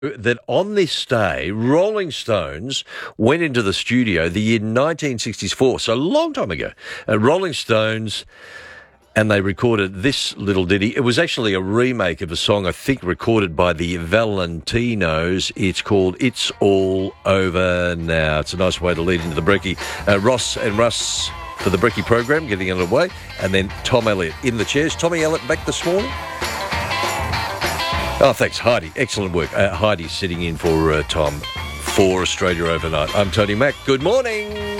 that on this day, Rolling Stones went into the studio the year 1964, so a long time ago. Rolling Stones, and they recorded this little ditty. It was actually a remake of a song, I think, recorded by the Valentinos. It's called It's All Over Now. It's a nice way to lead into the brekkie. Ross and Russ for the brekkie program, getting underway, and then Tom Elliott in the chairs. Tommy Elliott back this morning. Oh, thanks, Heidi. Excellent work. Heidi sitting in for Tom for Australia Overnight. I'm Tony Mack. Good morning.